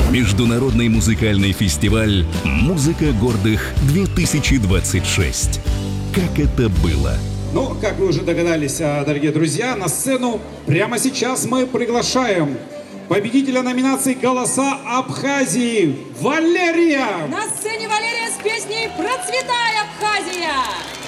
Международный музыкальный фестиваль «Музыка гордых-2026». Как это было? Ну, как вы уже догадались, дорогие друзья, на сцену прямо сейчас мы приглашаем победителя номинации «Голоса Абхазии» Валерия! На сцене Валерия с песней «Процветай, Абхазия».